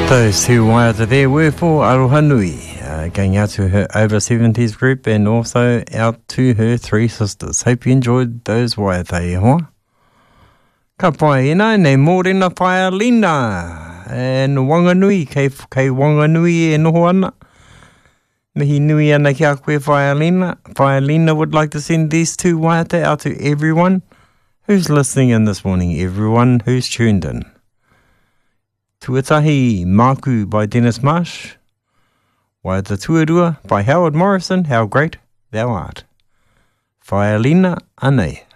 Those two waiata there were for Aroha Nui, going out to her over 70s group and also out to her three sisters. Hope you enjoyed those waiata e hoa. Ka pai ina, nei mōrena Whaelina, and Wanganui, kei Wanganui e noho ana. Mihi nui ana ki a koe Whaelina. Whaelina would like to send these two waiata out to everyone who's listening in this morning, everyone who's tuned in. Tuatahi Maku by Dennis Marsh. Waiata Tuarua by Howard Morrison, How Great Thou Art. Whaelina anei.